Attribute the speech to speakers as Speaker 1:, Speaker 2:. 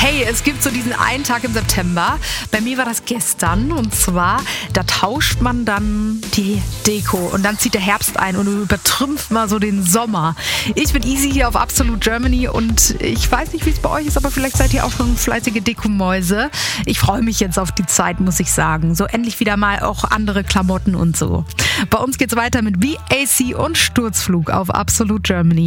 Speaker 1: Hey, es gibt so diesen einen Tag im September. Bei mir war das gestern. Und zwar, da tauscht man dann die Deko. Und dann zieht der Herbst ein und übertrümpft mal so den Sommer. Ich bin Easy hier auf Absolute Germany. Und ich weiß nicht, wie es bei euch ist, aber vielleicht seid ihr auch schon fleißige Dekomäuse. Ich freue mich jetzt auf die Zeit, muss ich sagen. So endlich wieder mal auch andere Klamotten und so. Bei uns geht's weiter mit VAC und Sturzflug auf Absolute Germany.